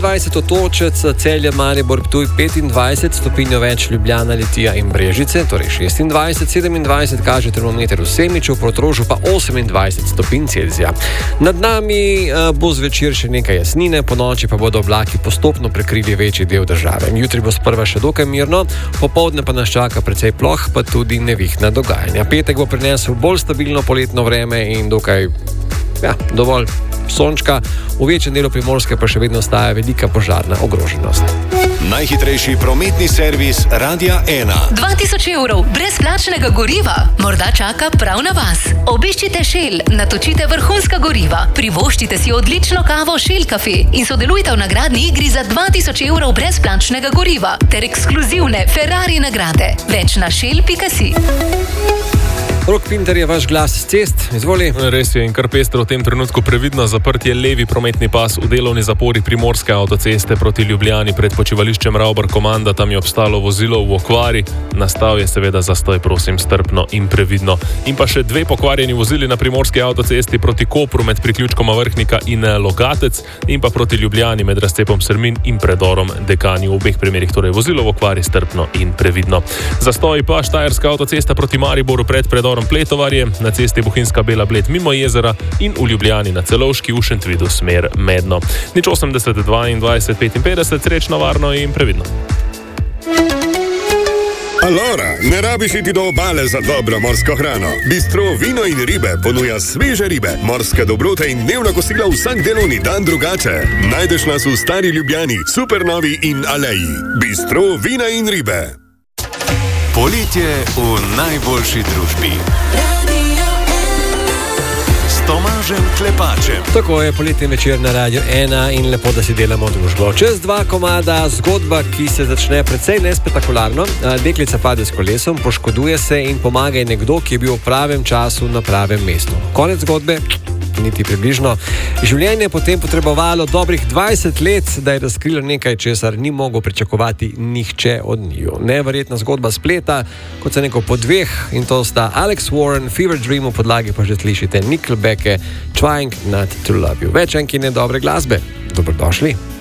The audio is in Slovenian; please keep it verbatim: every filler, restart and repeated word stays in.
štiriindvajset Otočec, Celje, Maribor, Ptuj petindvajset, stopinjo več Ljubljana, Litija in Brežice, torej šestindvajset, sedemindvajset kaže termometer v Semiču, v Portorožu pa osemindvajset stopinj Celzija. Nad nami bo zvečer še nekaj jasnine, po noči pa bodo oblaki postopno prekrili večji del države. Jutri bo sprva še dokaj mirno, popoldne pa nas čaka precej ploh, pa tudi nevihna dogajanja. Petek bo prinesel bolj stabilno poletno vreme in dokaj, ja, dovolj sončka, v večjem delu Primorske pa še vedno ostaja velika požarna ogroženost. Najhitrejši prometni servis Radia ena. dva tisoč evrov brezplačnega goriva morda čaka prav na vas. Obiščite Shell, natočite vrhunska goriva, privoščite si odlično kavo Shell Cafe in sodelujte v nagradni igri za dva tisoč evrov brezplačnega goriva ter ekskluzivne Ferrari nagrade. Več na shell pika si. Rok Pinter je vaš glas z cest, izvoli. Res je in kar pestro v tem trenutku previdno zaprt je levi prometni pas v delovni zapori Primorske avtoceste proti Ljubljani pred počivališčem Ravbar Komanda. Tam je obstalo vozilo v okvari, nastal je seveda zastoj, prosim strpno in previdno. In pa še dve pokvarjeni vozili na Primorski avtocesti proti Kopru med priključkoma Vrhnika in Logatec in pa proti Ljubljani med razcepom Sermin in predorom Dekani. V obeh primerih torej vozilo v okvari, strpno in previdno. Zastoj pa Štajerska avtocesta proti Mariboru pred predorom Pletovarje, na cesti Bohinjska Bela Bled mimo jezera in v Ljubljani na Celovški v Šentvidu smer Medno. Nič osemdeset, dvaindvajset, petinpetdeset, srečno, varno in previdno. Alora, ne rabiš iti do obale za dobro morsko hrano. Bistro Vino in ribe ponuja sveže ribe, morske dobrote in dnevna kosila vsak delovni dan drugače. Najdeš nas v Stari Ljubljani, Supernovi in Aleji. Bistro Vina in ribe. Poletje v najboljši družbi. S Tomažem Klepačem. Tako je poletni večer na Radiu ena in lepo, da si delamo družbo. Čez dva komada zgodba, ki se začne precej nespektakularno. Deklica pade s kolesom, poškoduje se in pomaga ji nekdo, ki je bil v pravem času na pravem mestu. Konec zgodbe? Niti približno. Življenje je potem potrebovalo dobrih dvajset let, da je razkrilo nekaj, česar ni mogel pričakovati nihče od njiju. Neverjetna zgodba spleta, kot se neko po dveh, in to sta Alex Warren, Fever Dream, v podlagi pa že slišite Nickelbacke, Trying Not to Love You. Več enkine dobre glasbe. Dobrodošli.